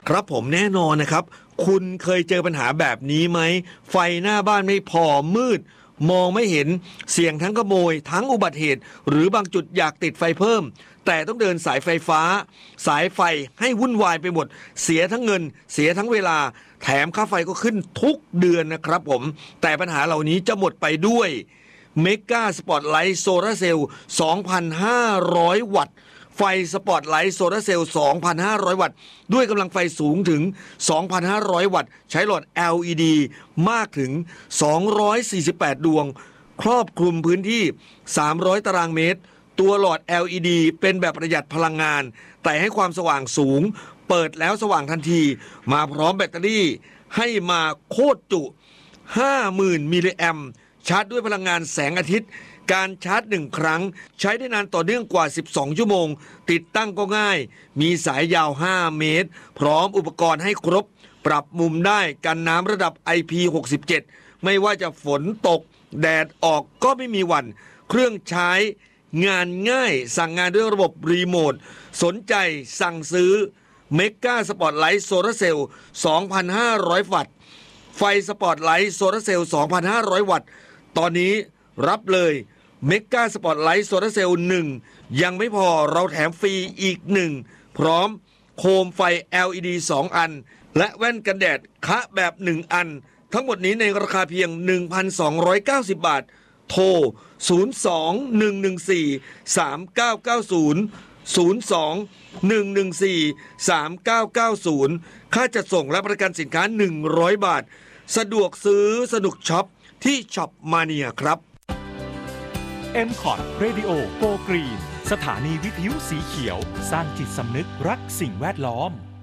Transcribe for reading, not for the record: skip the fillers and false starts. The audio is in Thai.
ครับผมแน่นอนนะครับคุณเคยเจอปัญหาแบบนี้ไหมไฟหน้าบ้านไม่พอมืดมองไม่เห็นเสี่ยงทั้งขโมยทั้งอุบัติเหตุหรือบางจุดอยากติดไฟเพิ่มแต่ต้องเดินสายไฟฟ้าสายไฟให้วุ่นวายไปหมดเสียทั้งเงินเสียทั้งเวลาแถมค่าไฟก็ขึ้นทุกเดือนนะครับผมแต่ปัญหาเหล่านี้จะหมดไปด้วยเมกาสปอตไลท์โซลาร์เซลล์ 2,500 วัตต์ไฟสปอตไลท์โซลาร์เซลล์ 2,500 วัตต์ด้วยกำลังไฟสูงถึง 2,500 วัตต์ใช้หลอด LED มากถึง 248 ดวงครอบคลุมพื้นที่ 300 ตารางเมตรตัวหลอด LED เป็นแบบประหยัดพลังงานแต่ให้ความสว่างสูงเปิดแล้วสว่างทันทีมาพร้อมแบตเตอรี่ให้มาโคตรจุ 50,000 มิลลิแอมป์ชาร์จด้วยพลังงานแสงอาทิตย์การชาร์จ1ครั้งใช้ได้นานต่อเนื่องกว่า 12 ชั่วโมงติดตั้งก็ง่ายมีสายยาว 5 เมตรพร้อมอุปกรณ์ให้ครบปรับมุมได้กันน้ำระดับ IP67 ไม่ว่าจะฝนตกแดดออกก็ไม่มีหวั่นเครื่องใช้งานง่ายสั่งงานด้วยระบบรีโมทสนใจสั่งซื้อเมกาสปอตไลท์โซลาร์เซลล์ 2,500 วัตต์ไฟสปอตไลท์โซลาร์เซลล์ 2,500 วัตต์ตอนนี้รับเลยเมกาสปอตไลท์โซลาร์เซลล์1ยังไม่พอเราแถมฟรีอีก1พร้อมโคมไฟ LED 2 อันและแว่นกันแดดคะแบบ1อันทั้งหมดนี้ในราคาเพียง 1,290 บาทโทร 02-114-3990 02-114-3990 ค่าจัดส่งและบริการสินค้า100 บาทสะดวกซื้อสนุกช็อปที่ช็อปมาเนียครับ MCOT Radio Go Green สถานีวิทยุสีเขียวสร้างจิตสำนึกรักสิ่งแวดล้อม